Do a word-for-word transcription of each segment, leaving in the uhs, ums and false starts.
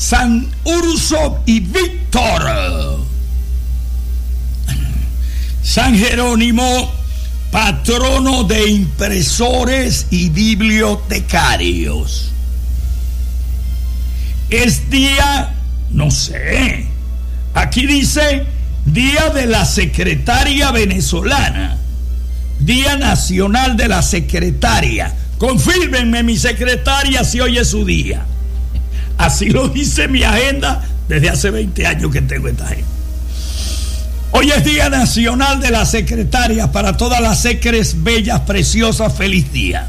San Urso y Víctor. San Jerónimo, patrono de impresores y bibliotecarios. Es día, no sé, aquí dice Día de la Secretaria Venezolana, Día Nacional de la Secretaria. Confírmenme, mi secretaria, si hoy es su día. Así lo dice mi agenda desde hace veinte años que tengo esta agenda. Hoy es Día Nacional de la Secretaria. Para todas las secres bellas, preciosas, feliz día.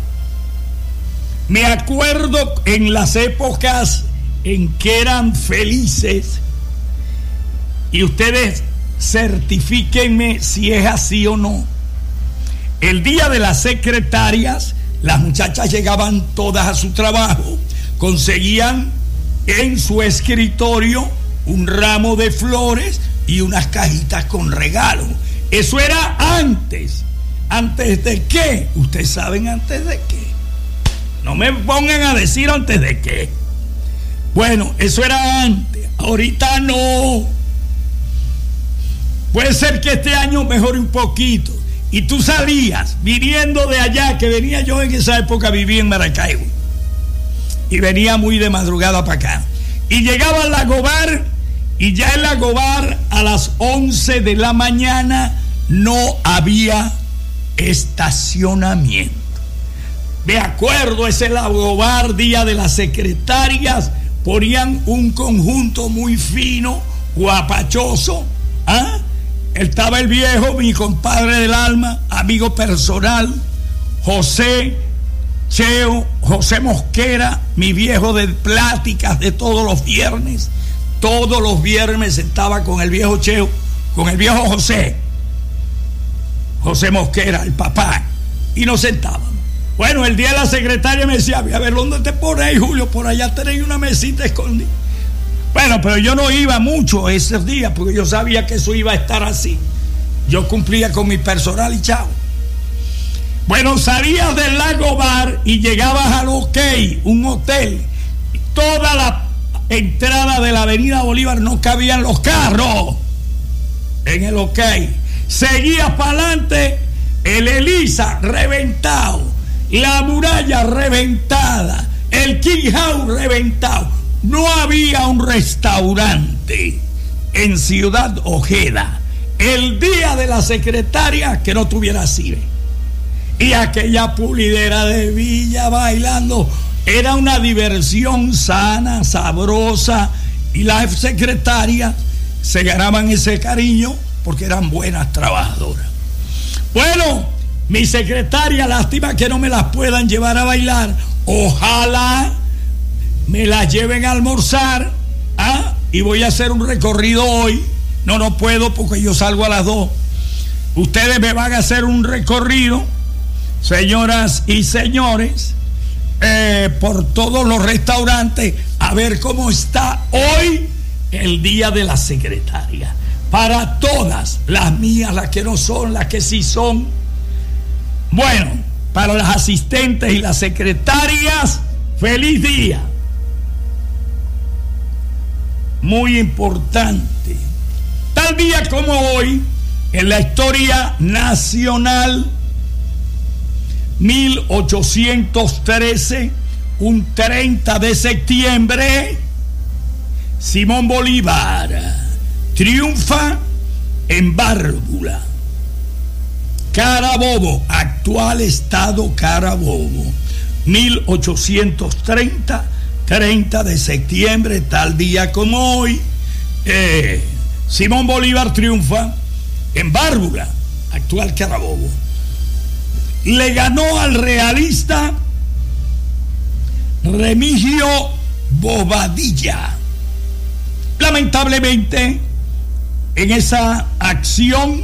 Me acuerdo en las épocas en que eran felices, y ustedes certifíquenme si es así o no. El día de las secretarias, las muchachas llegaban todas a su trabajo, conseguían en su escritorio un ramo de flores y unas cajitas con regalos. Eso era antes. ¿Antes de qué? Ustedes saben antes de qué. No me pongan a decir antes de qué. Bueno, eso era antes. Ahorita no. Puede ser que este año mejore un poquito. Y tú salías, viniendo de allá, que venía yo en esa época, vivía en Maracaibo. Y venía muy de madrugada para acá. Y llegaba a Lagobar, y ya en Lagobar a las once de la mañana no había estacionamiento. Me acuerdo, ese Lagobar, Día de las Secretarias, ponían un conjunto muy fino, guapachoso. ¿Ah? Estaba el viejo, mi compadre del alma, amigo personal, José Cheo, José Mosquera, mi viejo de pláticas de todos los viernes. Todos los viernes estaba con el viejo Cheo, con el viejo José, José Mosquera, el papá, y nos sentábamos. Bueno, el día de la secretaria me decía, a ver, ¿dónde te pones, Julio? Por allá tenéis una mesita escondida. Bueno, pero yo no iba mucho esos días porque yo sabía que eso iba a estar así. Yo cumplía con mi personal y chao. Bueno, salías del Lagobar y llegabas al OK, un hotel. Toda la entrada de la avenida Bolívar no cabían los carros en el OK. Seguías para adelante, el Elisa reventado, la muralla reventada, el King House reventado. No había un restaurante en Ciudad Ojeda el día de la secretaria que no tuviera cine. Y aquella pulidera de Villa bailando era una diversión sana, sabrosa, y las secretarias se ganaban ese cariño porque eran buenas trabajadoras. Bueno, mi secretaria, lástima que no me las puedan llevar a bailar. Ojalá me las lleven a almorzar, ¿ah? Y voy a hacer un recorrido hoy. No, no puedo porque yo salgo a las dos. Ustedes me van a hacer un recorrido, señoras y señores, eh, por todos los restaurantes, a ver cómo está hoy el día de la secretaria. Para todas, las mías, las que no son, las que sí son. Bueno, para las asistentes y las secretarias, feliz día. Muy importante. Tal día como hoy, en la historia nacional, mil ochocientos trece, un treinta de septiembre, Simón Bolívar triunfa en Bárbula, Carabobo, actual estado Carabobo, mil ochocientos treinta, treinta de septiembre, tal día como hoy, eh, Simón Bolívar triunfa en Bárbula, actual Carabobo. Le ganó al realista Remigio Bobadilla. Lamentablemente, en esa acción,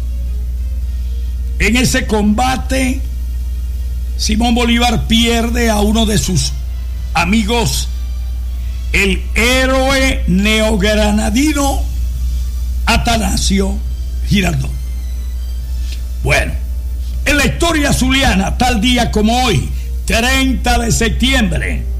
en ese combate, Simón Bolívar pierde a uno de sus amigos, el héroe neogranadino Atanasio Girardot. Bueno, en la historia zuliana, tal día como hoy, treinta de septiembre,